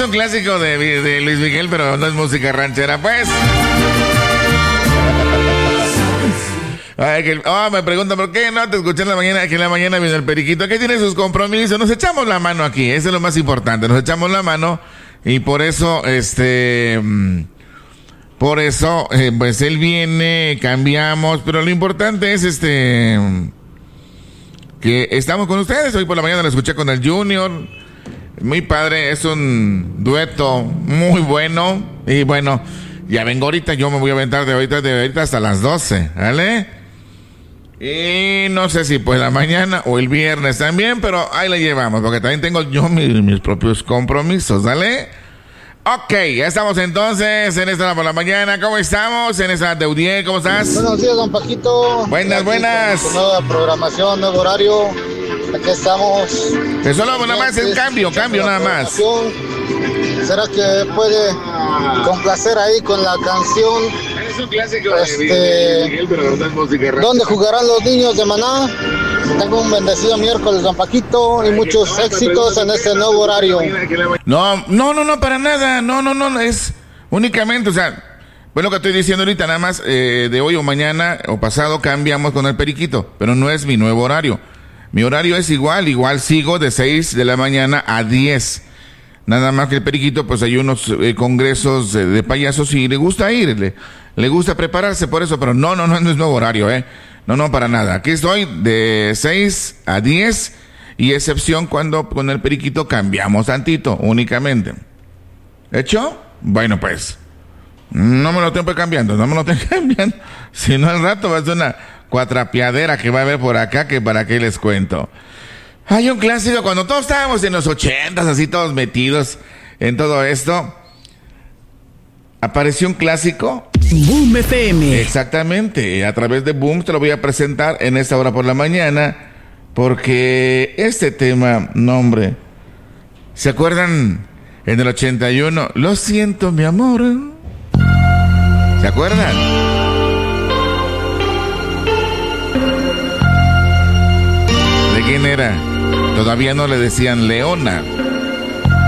un clásico de Luis Miguel, pero no es música ranchera, pues. Ay, me preguntan, ¿por qué no te escuché en la mañana? Que en la mañana viene el periquito, que tiene sus compromisos. Nos echamos la mano aquí, eso es lo más importante. Nos echamos la mano y por eso, pues él viene, cambiamos, pero lo importante es que estamos con ustedes. Hoy por la mañana lo escuché con el Junior. Muy padre, es un dueto muy bueno. Y bueno, ya vengo ahorita, yo me voy a aventar de ahorita hasta las 12, ¿vale? Y no sé si pues la mañana o el viernes también, pero ahí la llevamos, porque también tengo yo mis propios compromisos, ¿vale? Ok, ya estamos entonces en esta por la mañana. ¿Cómo estamos? En esta Deudier, ¿cómo estás? Buenos días, don Paquito. Buenas. Nueva programación, nuevo horario. Aquí estamos. Eso nada más es cambio nada más. ¿Será que puede complacer ahí con la canción? Es un clásico de Miguel, pero no es música rara. ¿Dónde jugarán los niños de Maná? Tengo un bendecido miércoles, don Paquito, y muchos éxitos en este nuevo horario. No, para nada. No, es únicamente, o sea, bueno, lo que estoy diciendo ahorita, nada más de hoy o mañana o pasado cambiamos con el periquito, pero no es mi nuevo horario. Mi horario es igual sigo de 6 de la mañana a 10. Nada más que el periquito, pues hay unos congresos de payasos y le gusta ir, le gusta prepararse por eso, pero no es nuevo horario, No, para nada. Aquí estoy de 6 a 10 y excepción cuando con el periquito cambiamos tantito, únicamente. ¿Hecho? Bueno, pues, no me lo tengo cambiando. Si no al rato va a ser una cuatrapiadera que va a haber por acá, que para qué les cuento. Hay un clásico cuando todos estábamos en los 80s, así todos metidos en todo esto. Apareció un clásico. Boom FM. Exactamente, a través de Boom te lo voy a presentar en esta hora por la mañana, porque este tema, no hombre, ¿se acuerdan en el 81? Lo siento, mi amor. ¿Se acuerdan? ¿De quién era? Todavía no le decían Leona.